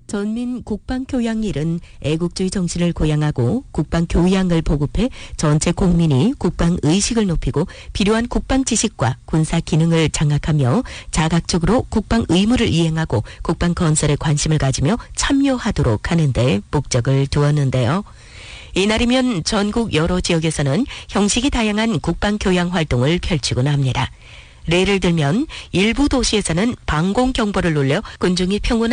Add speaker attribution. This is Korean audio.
Speaker 1: 전민 국방교양일은 애국주의 정신을 고양하고 국방교양을 보급해 전체 국민이 국방의식을 높이고 필요한 국방 지식과 군사 기능을 장악하며 자각적으로 국방 의무를 이행하고 국방 건설에 관심을 가지며 참여하도록 하는 데 목적을 두었는데요. 이날이면 전국 여러 지역에서는 형식이 다양한 국방교양 활동을 펼치곤 합니다. 예를 들면 일부 도시에서는 방공경보를 울려 군중이 평온한